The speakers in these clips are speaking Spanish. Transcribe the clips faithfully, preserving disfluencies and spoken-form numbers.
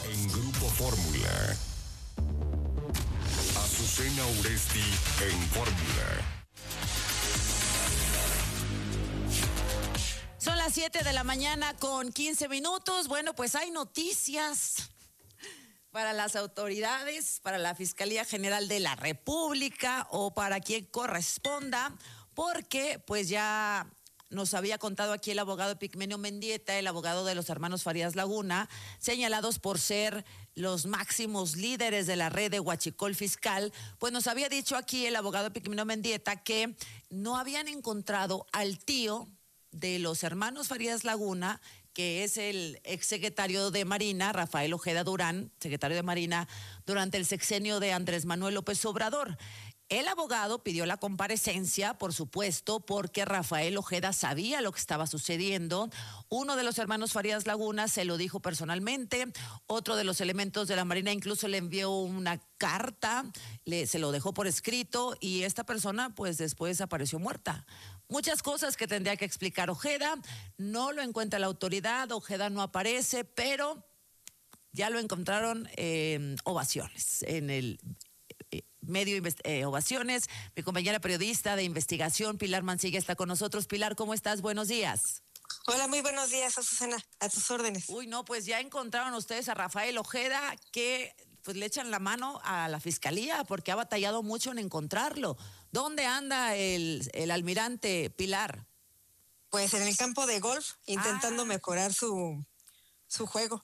En Grupo Fórmula. Azucena Uresti en Fórmula. Son las siete de la mañana con quince minutos. Bueno, pues hay noticias para las autoridades, para la Fiscalía General de la República o para quien corresponda, porque pues ya nos había contado aquí el abogado Epigmenio Mendieta, el abogado de los hermanos Farías Laguna, señalados por ser los máximos líderes de la red de huachicol fiscal. Pues nos había dicho aquí el abogado Epigmenio Mendieta que no habían encontrado al tío de los hermanos Farías Laguna, que es el exsecretario de Marina, Rafael Ojeda Durán, secretario de Marina, durante el sexenio de Andrés Manuel López Obrador. El abogado pidió la comparecencia, por supuesto, porque Rafael Ojeda sabía lo que estaba sucediendo. Uno de los hermanos Farías Laguna se lo dijo personalmente. Otro de los elementos de la Marina incluso le envió una carta, le, se lo dejó por escrito y esta persona pues después apareció muerta. Muchas cosas que tendría que explicar Ojeda. No lo encuentra la autoridad, Ojeda no aparece, pero ya lo encontraron eh, ovaciones en el medio eh, Ovaciones. Mi compañera periodista de investigación, Pilar Mancilla, está con nosotros. Pilar, ¿cómo estás? Buenos días. Hola, muy buenos días, Azucena, a tus órdenes. Uy, no, pues ya encontraron ustedes a Rafael Ojeda, que pues le echan la mano a la fiscalía porque ha batallado mucho en encontrarlo. ¿Dónde anda el, el almirante, Pilar? Pues en el campo de golf, intentando ah. mejorar su... su juego.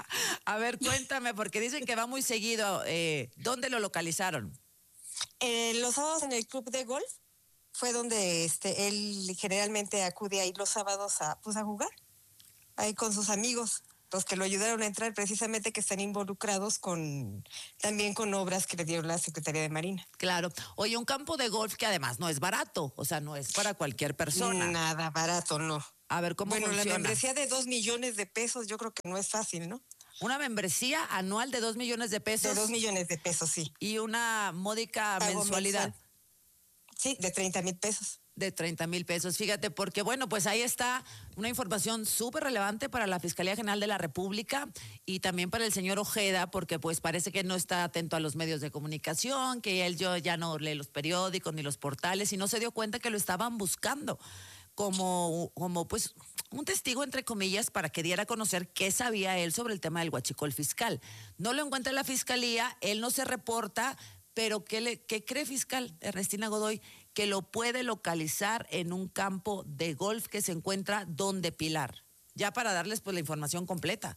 A ver, cuéntame, porque dicen que va muy seguido. Eh, ¿Dónde lo localizaron? Eh, los sábados en el club de golf fue donde este él generalmente acude ahí los sábados a pues a jugar ahí con sus amigos, los que lo ayudaron a entrar precisamente, que están involucrados con también con obras que le dieron la Secretaría de Marina. Claro. Oye, un campo de golf que además no es barato, o sea, no es para cualquier persona. Nada barato, no. A ver, ¿cómo bueno, funciona? La membresía de dos millones de pesos yo creo que no es fácil, ¿no? Una membresía anual de dos millones de pesos. De dos millones de pesos, sí. Y una módica Pago mensualidad. Mensual. Sí, de treinta mil pesos. De treinta mil pesos, fíjate, porque bueno, pues ahí está una información súper relevante para la Fiscalía General de la República y también para el señor Ojeda, porque pues parece que no está atento a los medios de comunicación, que él yo ya no lee los periódicos ni los portales y no se dio cuenta que lo estaban buscando como, como pues un testigo entre comillas para que diera a conocer qué sabía él sobre el tema del huachicol fiscal. No lo encuentra la Fiscalía, él no se reporta, pero ¿qué, le, qué cree fiscal Ernestina Godoy? Que lo puede localizar en un campo de golf que se encuentra donde, Pilar, ya para darles pues la información completa.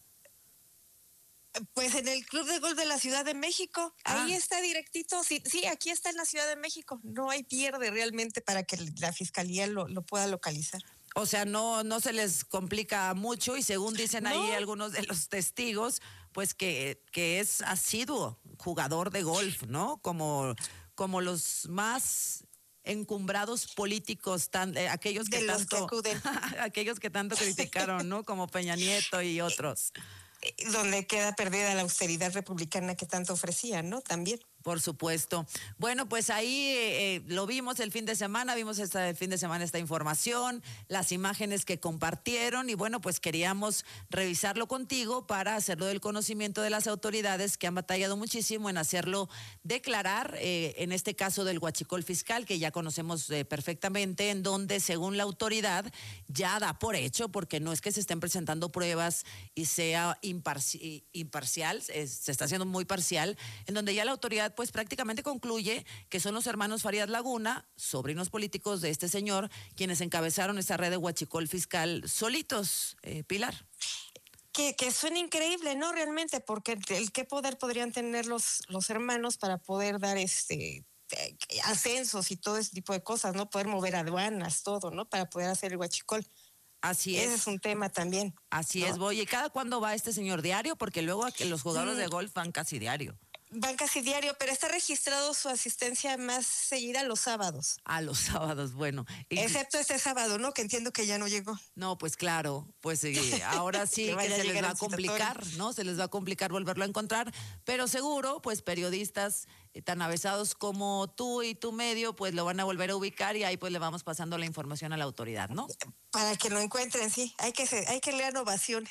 Pues en el Club de Golf de la Ciudad de México, ah. ahí está directito, sí, sí, aquí está en la Ciudad de México, no hay pierde realmente para que la Fiscalía lo, lo pueda localizar. O sea, no, no se les complica mucho y según dicen no. ahí algunos de los testigos, pues que, que es asiduo jugador de golf, ¿no? Como, como los más encumbrados políticos, tan, eh, aquellos que de los tanto, que acuden. aquellos que tanto criticaron, ¿no? Como Peña Nieto y otros. Donde queda perdida la austeridad republicana que tanto ofrecía, ¿no? También. Por supuesto. Bueno, pues ahí eh, lo vimos el fin de semana, vimos esta, el fin de semana esta información, las imágenes que compartieron y bueno, pues queríamos revisarlo contigo para hacerlo del conocimiento de las autoridades que han batallado muchísimo en hacerlo declarar, eh, en este caso del huachicol fiscal, que ya conocemos eh, perfectamente, en donde según la autoridad ya da por hecho, porque no es que se estén presentando pruebas y sea imparci- imparcial, eh, se está haciendo muy parcial, en donde ya la autoridad pues prácticamente concluye que son los hermanos Farías Laguna, sobrinos políticos de este señor, quienes encabezaron esta red de huachicol fiscal solitos, eh, Pilar. Que, que suena increíble, ¿no? Realmente, porque el, el qué poder podrían tener los, los hermanos para poder dar este eh, ascensos y todo ese tipo de cosas, ¿no? Poder mover aduanas, todo, ¿no? Para poder hacer el huachicol. Así es. Ese es un tema también. Así ¿no? es, Boy. ¿Y cada cuándo va este señor? ¿Diario? Porque luego los jugadores mm. de golf van casi diario. Van casi diario, pero está registrado su asistencia más seguida los sábados. A los sábados, bueno. Y... Excepto este sábado, ¿no? Que entiendo que ya no llegó. No, pues claro, pues eh, ahora sí que, que se les va a complicar, ¿no? Se les va a complicar volverlo a encontrar, pero seguro, pues periodistas eh, tan avesados como tú y tu medio, pues lo van a volver a ubicar y ahí pues le vamos pasando la información a la autoridad, ¿no? Para que lo encuentren, sí. Hay que, hay que leer ovaciones.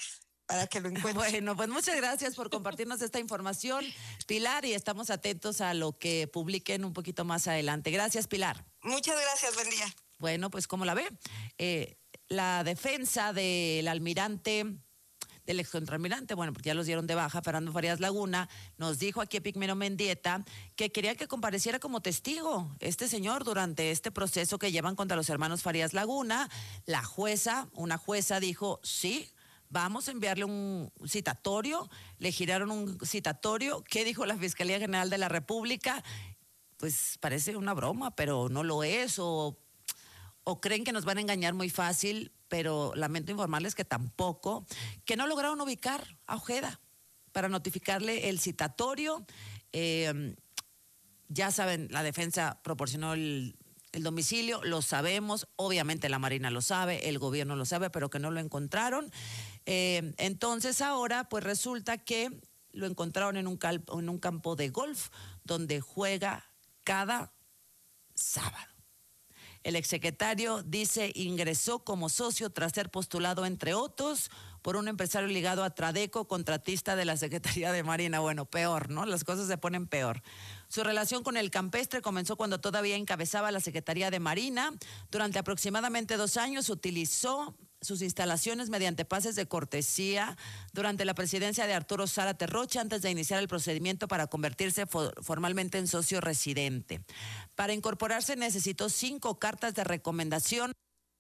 para que lo encuentre. Bueno, pues muchas gracias por compartirnos esta información, Pilar, y estamos atentos a lo que publiquen un poquito más adelante. Gracias, Pilar. Muchas gracias, buen día. Bueno, pues ¿cómo la ve? Eh, la defensa del almirante, del excontralmirante, bueno, porque ya los dieron de baja, Fernando Farías Laguna, nos dijo aquí Epigmenio Mendieta que quería que compareciera como testigo este señor durante este proceso que llevan contra los hermanos Farías Laguna. La jueza, una jueza dijo, sí, vamos a enviarle un citatorio, le giraron un citatorio. ¿Qué dijo la Fiscalía General de la República? Pues parece una broma, pero no lo es, o... o creen que nos van a engañar muy fácil, pero lamento informarles que tampoco, que no lograron ubicar a Ojeda para notificarle el citatorio. Eh, ya saben, la defensa proporcionó el, el domicilio, lo sabemos, obviamente la Marina lo sabe, el gobierno lo sabe, pero que no lo encontraron. Eh, entonces ahora pues resulta que lo encontraron en un, cal, en un campo de golf donde juega cada sábado. El exsecretario dice ingresó como socio tras ser postulado, entre otros, por un empresario ligado a Tradeco, contratista de la Secretaría de Marina. Bueno, peor, ¿no? Las cosas se ponen peor. Su relación con el campestre comenzó cuando todavía encabezaba la Secretaría de Marina. Durante aproximadamente dos años utilizó sus instalaciones mediante pases de cortesía durante la presidencia de Arturo Zárate Rocha antes de iniciar el procedimiento para convertirse for- formalmente en socio residente. Para incorporarse necesitó cinco cartas de recomendación.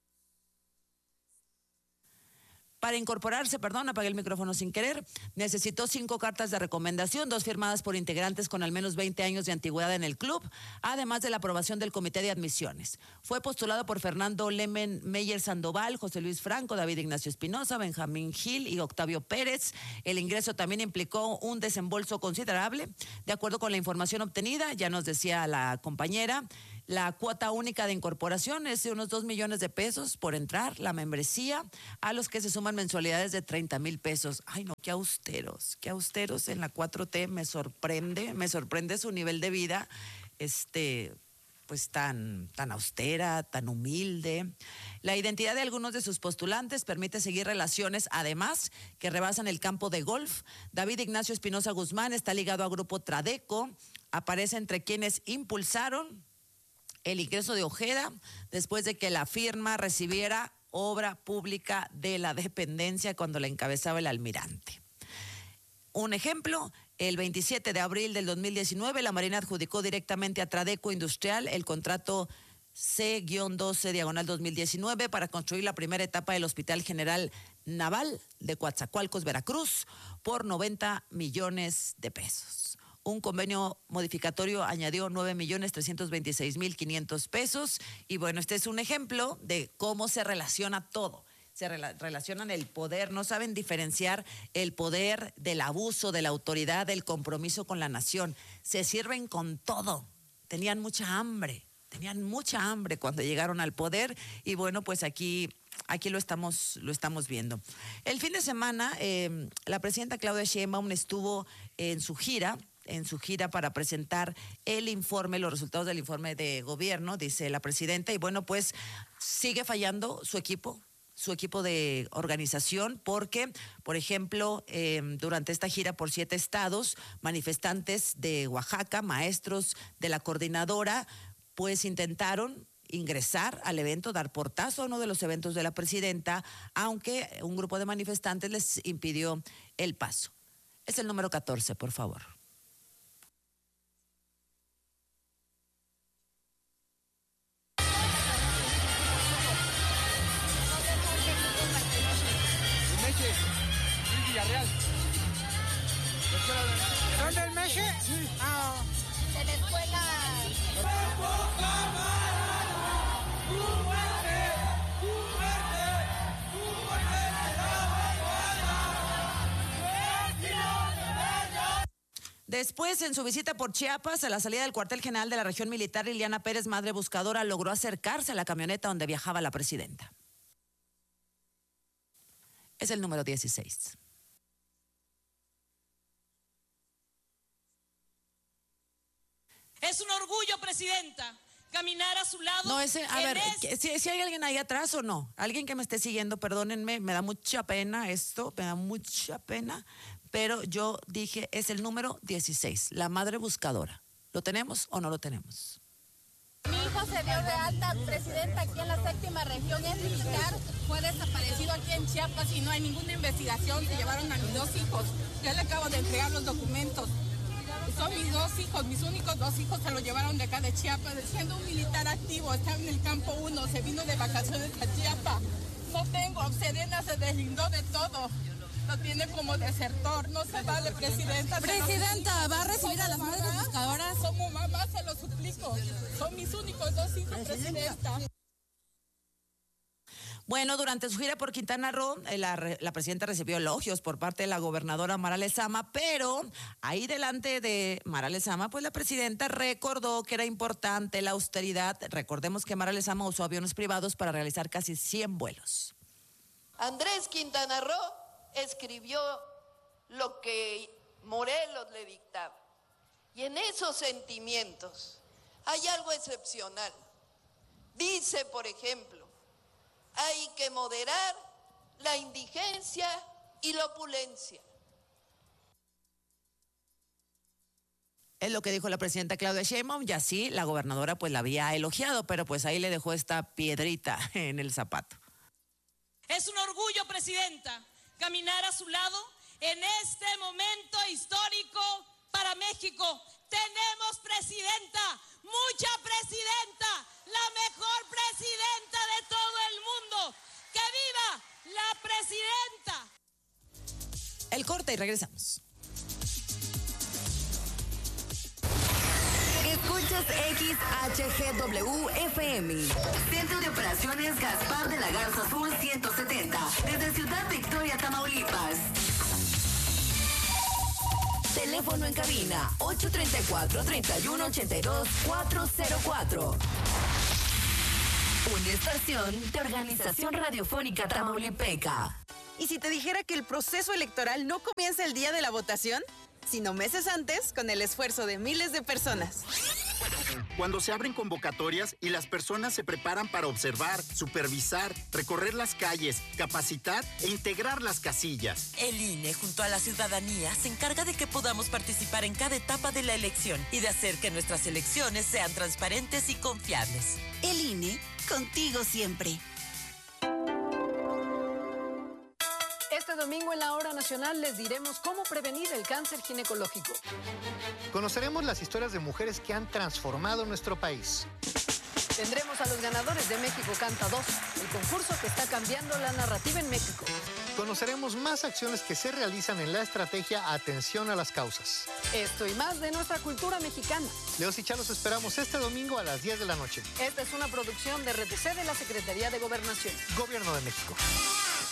Para incorporarse, perdón, apagué el micrófono sin querer, necesitó cinco cartas de recomendación, dos firmadas por integrantes con al menos veinte años de antigüedad en el club, además de la aprobación del Comité de Admisiones. Fue postulado por Fernando Lemen Meyer Sandoval, José Luis Franco, David Ignacio Espinosa, Benjamín Gil y Octavio Pérez. El ingreso también implicó un desembolso considerable. De acuerdo con la información obtenida, ya nos decía la compañera, la cuota única de incorporación es de unos dos millones de pesos por entrar, la membresía, a los que se suman mensualidades de treinta mil pesos. Ay, no, qué austeros, qué austeros en la cuatro T, me sorprende, me sorprende su nivel de vida, este, pues tan, tan austera, tan humilde. La identidad de algunos de sus postulantes permite seguir relaciones, además, que rebasan el campo de golf. David Ignacio Espinosa Guzmán está ligado a Grupo Tradeco, aparece entre quienes impulsaron el ingreso de Ojeda después de que la firma recibiera obra pública de la dependencia cuando la encabezaba el almirante. Un ejemplo, el veintisiete de abril del dos mil diecinueve, la Marina adjudicó directamente a Tradeco Industrial el contrato C doce diagonal dos mil diecinueve para construir la primera etapa del Hospital General Naval de Coatzacoalcos, Veracruz, por noventa millones de pesos. Un convenio modificatorio añadió nueve millones trescientos veintiséis mil quinientos pesos. Y bueno, este es un ejemplo de cómo se relaciona todo. Se rela- relacionan el poder, no saben diferenciar el poder del abuso, de la autoridad, del compromiso con la nación. Se sirven con todo. Tenían mucha hambre, tenían mucha hambre cuando llegaron al poder. Y bueno, pues aquí... Aquí lo estamos, lo estamos viendo. El fin de semana, eh, la presidenta Claudia Sheinbaum estuvo en su gira, en su gira para presentar el informe, los resultados del informe de gobierno, dice la presidenta, y bueno, pues sigue fallando su equipo, su equipo de organización, porque, por ejemplo, eh, durante esta gira por siete estados, manifestantes de Oaxaca, maestros de la coordinadora, pues intentaron ingresar al evento, dar portazo a uno de los eventos de la presidenta, aunque un grupo de manifestantes les impidió el paso. Es el número catorce, por favor. ¿Dónde el Meche? Sí. Ah, En la escuela. Después, en su visita por Chiapas, a la salida del cuartel general de la región militar, Liliana Pérez, madre buscadora, logró acercarse a la camioneta donde viajaba la presidenta. Es el número dieciséis. Es un orgullo, presidenta, caminar a su lado. No, ese, a en ver, este... si, si hay alguien ahí atrás o no, alguien que me esté siguiendo, perdónenme, me da mucha pena esto, me da mucha pena, pero yo dije, es el número dieciséis, la madre buscadora. ¿Lo tenemos o no lo tenemos? Mi hijo se dio de alta presidenta aquí en la séptima región, es militar, fue desaparecido aquí en Chiapas y no hay ninguna investigación, se llevaron a mis dos hijos, ya le acabo de entregar los documentos. Son mis dos hijos, mis únicos dos hijos se lo llevaron de acá de Chiapas, siendo un militar activo, está en el campo uno, se vino de vacaciones a Chiapas. No tengo, Serena se deslindó de todo, lo tiene como desertor, no se vale, presidenta. Presidenta, ¿va a recibir a las madres buscadoras? Como mamá se lo suplico, son mis únicos dos hijos, presidenta. Bueno, durante su gira por Quintana Roo, la, la presidenta recibió elogios por parte de la gobernadora Mara Lezama, pero ahí delante de Mara Lezama, pues la presidenta recordó que era importante la austeridad. Recordemos que Mara Lezama usó aviones privados para realizar casi cien vuelos. Andrés Quintana Roo escribió lo que Morelos le dictaba. Y en esos sentimientos hay algo excepcional. Dice, por ejemplo, hay que moderar la indigencia y la opulencia. Es lo que dijo la presidenta Claudia Sheinbaum, y así la gobernadora pues la había elogiado, pero pues ahí le dejó esta piedrita en el zapato. Es un orgullo, presidenta, caminar a su lado en este momento histórico para México. Tenemos presidenta, mucha presidenta, la mejor presidenta de todo el mundo. ¡Que viva la presidenta! El corte y regresamos. Escuchas X H G W F M. Centro de Operaciones Gaspar de la Garza Azul ciento setenta. Desde Ciudad Victoria, Tamaulipas. Teléfono en cabina ocho tres cuatro, tres uno ocho dos, cuatro cero cuatro. Una estación de Organización Radiofónica Tamaulipeca. ¿Y si te dijera que el proceso electoral no comienza el día de la votación, sino meses antes, con el esfuerzo de miles de personas? Cuando se abren convocatorias y las personas se preparan para observar, supervisar, recorrer las calles, capacitar e integrar las casillas. El I N E, junto a la ciudadanía, se encarga de que podamos participar en cada etapa de la elección y de hacer que nuestras elecciones sean transparentes y confiables. El I N E, contigo siempre. Este domingo en la Hora Nacional les diremos cómo prevenir el cáncer ginecológico. Conoceremos las historias de mujeres que han transformado nuestro país. Tendremos a los ganadores de México Canta dos, el concurso que está cambiando la narrativa en México. Conoceremos más acciones que se realizan en la estrategia Atención a las Causas. Esto y más de nuestra cultura mexicana. Leos y Chalos esperamos este domingo a las diez de la noche. Esta es una producción de R T C de la Secretaría de Gobernación. Gobierno de México.